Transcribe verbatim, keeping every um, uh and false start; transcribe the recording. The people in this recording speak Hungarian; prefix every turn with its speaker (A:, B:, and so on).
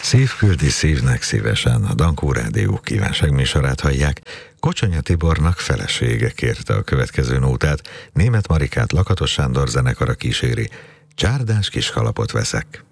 A: Szív küldi szívnek szívesen, a Dankó Rádió kívánságműsorát hallják. Kocsonya Tibornak felesége kérte a következő nótát, Németh Marikát Lakatos Sándor zenekara kíséri, Csárdás kiskalapot veszek.